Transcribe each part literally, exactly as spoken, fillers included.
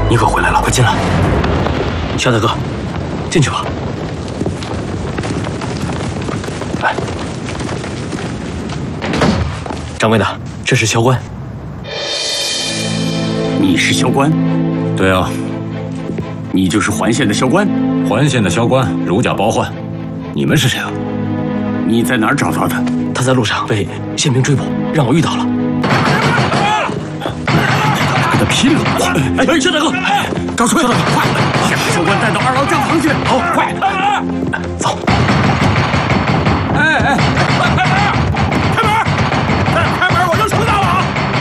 你可回来了，快进来。肖大哥，进去吧。来，掌柜的，这是萧关。 你是萧关？ 对啊， 你就是环县的萧关。 环县的萧关，如假包换。你们是谁啊？ 你在哪儿找到的？ 他在路上被宪兵追捕，让我遇到了。 跟他拼了！ 哎，肖大哥， 高春，快，先把萧关带到二楼账房去。好，快， 走。 哎哎，开门！开门！再不开门，我就出大了！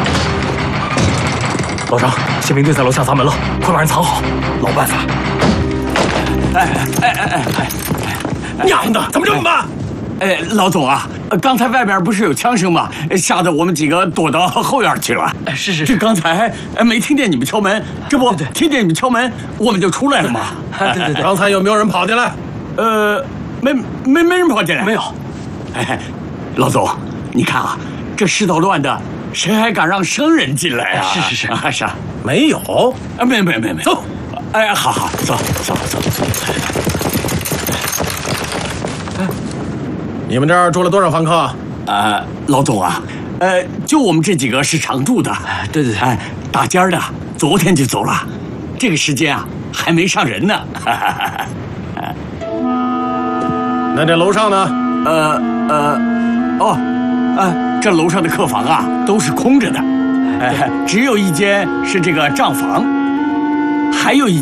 老张，宪兵队在楼下砸门了，快把人藏好。老办法。 哎哎哎哎哎！ 娘的，怎么这么慢？ 哎，老总啊，刚才外边不是有枪声吗？吓得我们几个躲到后院去了。 是是是， 这刚才没听见你们敲门，这不听见你们敲门，我们就出来了嘛。 对对对， 刚才有没有人跑进来？ 呃，没没没人跑进来， 没有。 哎，老总，你看啊，这世道乱的，谁还敢让生人进来啊？ 是是是啊，是啊， 没有。 啊，没没没没，走。哎，好好，走走走走。 你们这儿住了多少房客？ 呃，老总啊，呃，就我们这几个是常住的。 对对对， 哎，大尖的昨天就走了，这个时间啊还没上人呢。 那这楼上呢？ 呃呃，哦，呃，这楼上的客房啊都是空着的，哎，只有一间是这个账房，还有一。